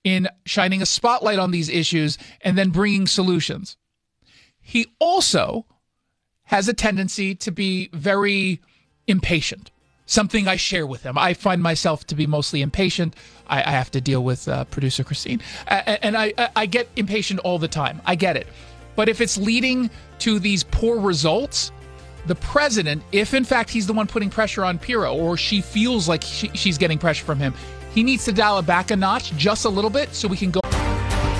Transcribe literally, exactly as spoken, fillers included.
in shining a spotlight on these issues and then bringing solutions. He also has a tendency to be very impatient, something I share with him. I find myself to be mostly impatient. I, I have to deal with uh, producer Christine, uh, and I, I get impatient all the time. I get it. But if it's leading to these poor results, the president, if in fact he's the one putting pressure on Piro, or she feels like she, she's getting pressure from him, he needs to dial it back a notch just a little bit so we can go.